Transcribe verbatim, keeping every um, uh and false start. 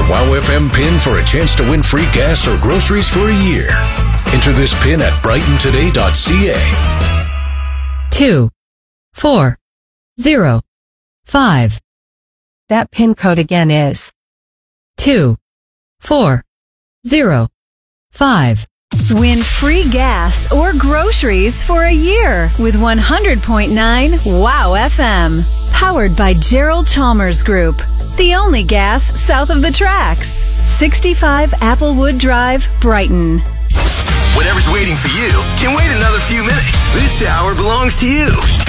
WOW F M pin for a chance to win free gas or groceries for a year. Enter this pin at brighton today dot c a. Two, four, zero, five. That PIN code again is Two, four, zero, five. Win free gas or groceries for a year with one hundred point nine WOW F M. Powered by Gerald Chalmers Group. The only gas south of the tracks. sixty-five Applewood Drive, Brighton. Whatever's waiting for you can wait another few minutes. This hour belongs to you.